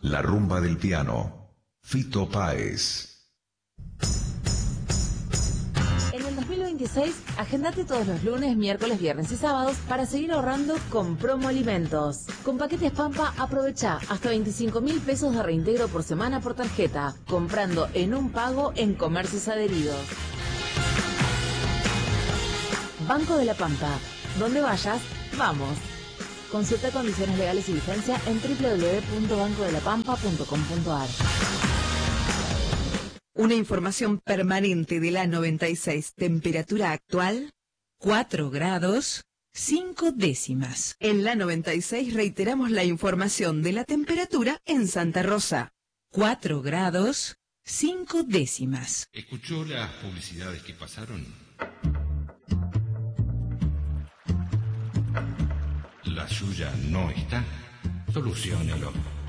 La rumba del piano. Fito Páez. En el 2026, agendate todos los lunes, miércoles, viernes y sábados para seguir ahorrando con Promo Alimentos. Con paquetes Pampa, aprovecha hasta 25.000 pesos de reintegro por semana por tarjeta, comprando en un pago en comercios adheridos. Banco de la Pampa. Donde vayas, vamos. Consulta condiciones legales y vigencia en www.bancodelapampa.com.ar. Una información permanente de la 96. Temperatura actual, 4 grados, 5 décimas. En la 96 reiteramos la información de la temperatura en Santa Rosa. 4 grados, 5 décimas. ¿Escuchó las publicidades que pasaron? La suya no está. Soluciónelo.